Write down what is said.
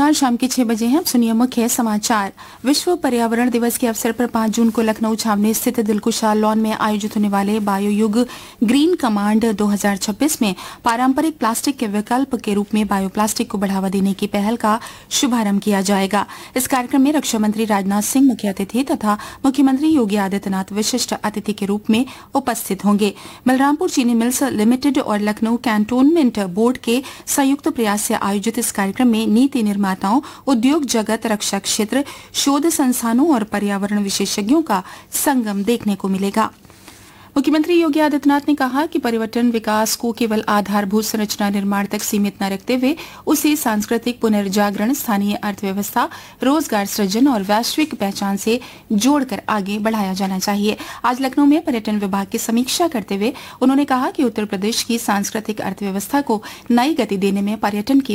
नमस्कार, शाम के 6 बजे हैं। अब सुनिए मुख्य समाचार। विश्व पर्यावरण दिवस के अवसर पर 5 जून को लखनऊ छावनी स्थित दिलकुशा लॉन में आयोजित होने वाले बायोयुग ग्रीन कमांड 2026 में पारंपरिक प्लास्टिक के विकल्प के रूप में बायोप्लास्टिक को बढ़ावा देने की पहल का शुभारंभ किया जाएगा। इस कार्यक्रम में रक्षा मंत्री राजनाथ सिंह मुख्य अतिथि तथा मुख्यमंत्री योगी आदित्यनाथ विशिष्ट अतिथि के रूप में उपस्थित होंगे। बलरामपुर चीनी मिल्स लिमिटेड और लखनऊ कैंटोनमेंट बोर्ड के संयुक्त प्रयास से आयोजित इस कार्यक्रम में नीति निर्माताओं, उद्योग जगत, रक्षा क्षेत्र, शोध संस्थानों और पर्यावरण विशेषज्ञों का संगम देखने को मिलेगा। मुख्यमंत्री योगी आदित्यनाथ ने कहा कि पर्यटन विकास को केवल आधारभूत संरचना निर्माण तक सीमित न रखते हुए उसे सांस्कृतिक पुनर्जागरण, स्थानीय अर्थव्यवस्था, रोजगार सृजन और वैश्विक पहचान से जोड़कर आगे बढ़ाया जाना चाहिए। आज लखनऊ में पर्यटन विभाग की समीक्षा करते हुए उन्होंने कहा कि उत्तर प्रदेश की सांस्कृतिक अर्थव्यवस्था को नई गति देने में पर्यटन की